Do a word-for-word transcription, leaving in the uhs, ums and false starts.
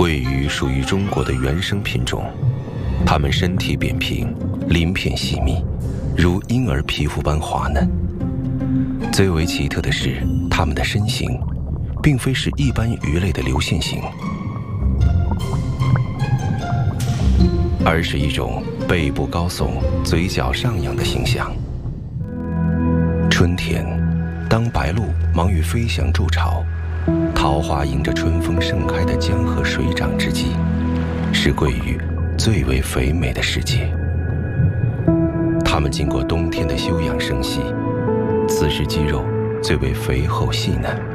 桂鱼属于中国的原生品种，它们身体扁平，鳞片细密，如婴儿皮肤般滑嫩。最为奇特的是，它们的身形并非是一般鱼类的流线型，而是一种背部高耸、嘴角上扬的形象。春天，当白鹭忙于飞翔筑巢，桃花迎着春风盛开的江河水涨之际，是桂鱼最为肥美的时节。它们经过冬天的休养生息，此时肌肉最为肥厚细嫩。